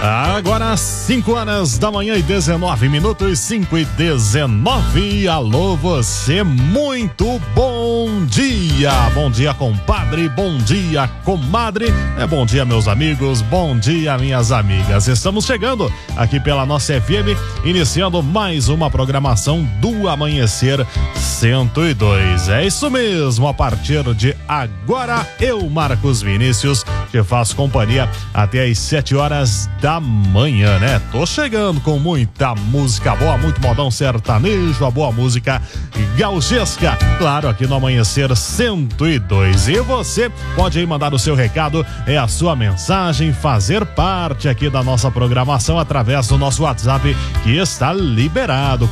Agora 5 horas da manhã e 19 minutos, 5:19. Alô você, muito bom dia. Bom dia, compadre, bom dia, comadre. Bom dia, meus amigos, bom dia, minhas amigas. Estamos chegando aqui pela nossa FM, iniciando mais uma programação do Amanhecer 102. É isso mesmo, a partir de agora, eu, Marcos Vinícius, te faço companhia até às 7 horas da manhã, né? Tô chegando com muita música boa, muito modão sertanejo, a boa música gauchesca, claro, aqui no Amanhecer 102. E você pode aí mandar o seu recado, a sua mensagem, fazer parte aqui da nossa programação através do nosso WhatsApp, que está liberado,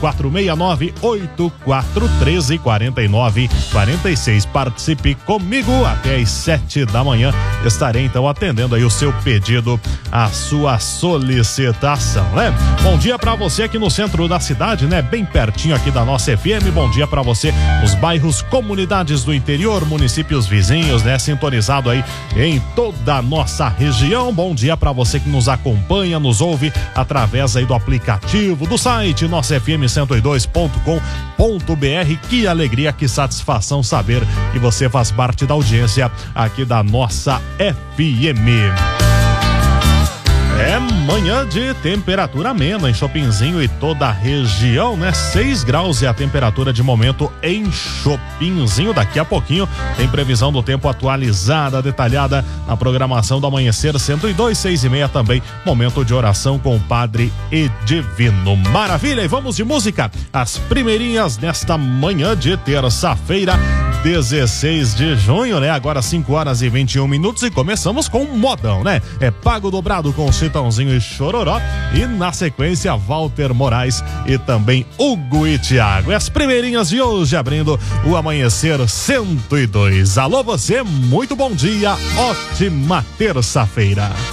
469-8413-4946. Participe comigo até às 7 da manhã. Estarei então atendendo aí o seu pedido, a sua solicitação, né? Bom dia pra você aqui no centro da cidade, né? Bem pertinho aqui da nossa FM. Bom dia pra você nos bairros, comunidades do interior, municípios vizinhos, né? Sintonizado aí em toda a nossa região. Bom dia pra você que nos acompanha, nos ouve através aí do aplicativo, do site nossafm102.com.br. Que alegria, que satisfação saber que você faz parte da audiência aqui da nossa FM. É manhã de temperatura amena em Chopinzinho e toda a região, né? 6 graus é a temperatura de momento em Chopinzinho. Daqui a pouquinho tem previsão do tempo atualizada, detalhada na programação do Amanhecer 102, 6:30 também. Momento de oração com o Padre Edivino. Maravilha! E vamos de música. As primeirinhas nesta manhã de terça-feira, 16 de junho, né? Agora 5 horas e 21 minutos e começamos com um modão, né? É Pago Dobrado com Chitãozinho e Chororó, e na sequência Walter Moraes e também Hugo e Thiago. E as primeirinhas de hoje abrindo o Amanhecer 102. Alô você, muito bom dia, ótima terça-feira.